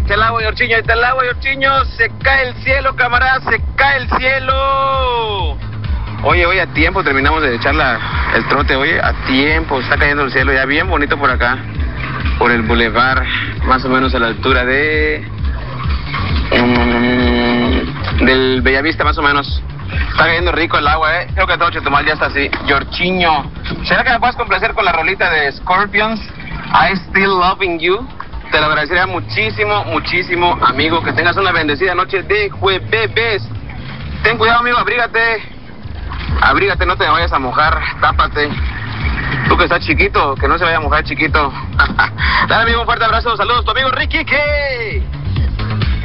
te la hago, Yorchiño, ahí te la hago, Yorchiño. Se cae el cielo, camarada, se cae el cielo. Oye, a tiempo terminamos de echar el trote, oye, a tiempo, está cayendo el cielo ya bien bonito por acá, por el bulevar, más o menos a la altura del Bellavista, más o menos. Está cayendo rico el agua, creo que todo Chetumal ya está así. Yorchiño, ¿será que me puedes complacer con la rolita de Scorpions, I Still Loving You? Te lo agradecería muchísimo, muchísimo, amigo, que tengas una bendecida noche de jueves. Ten cuidado, amigo, abrígate, no te me vayas a mojar, tápate. Tú que estás chiquito, que no se vaya a mojar, chiquito. Dale, amigo, un fuerte abrazo, saludos, tu amigo Ricky, ¿qué?